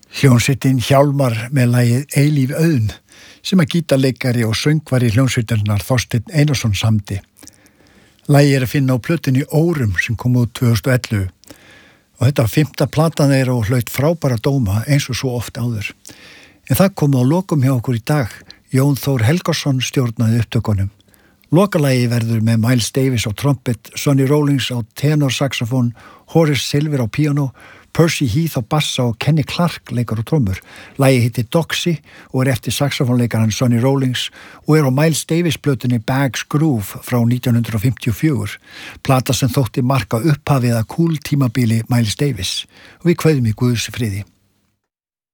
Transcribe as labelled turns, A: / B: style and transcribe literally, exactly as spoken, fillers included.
A: Hljómsveitin Hjálmar með lagið Eilíf auðn sem að gítarleikari og söngvari hljómsveitarinnar Þorsteinn Einarsson samdi. Lagið er að finna á plötunni Órum sem kom út tvö þúsund og ellefu og þetta var fimmta platan þeirra og hlaut frábæra dóma eins og svo oft áður. En það kom á lokum hjá okkur í dag. Jón Þór Helgason stjórnaði upptökunum. Lokalagi verður með Miles Davis á trompet, Sonny Rollins á tenorsaxofón, Horace Silver á píanó, Percy Heath á bassa og Kenny Clark leikar á trommur. Lagið heitir Doxy og er eftir saxofónleikaran Sonny Rollins og er á Miles Davis plötunni Bag's Groove frá nítján hundruð fimmtíu og fjögur. Plata sem þótti marka upphafið að cool tímabili Miles Davis. Og við kveðum í Guðs friði.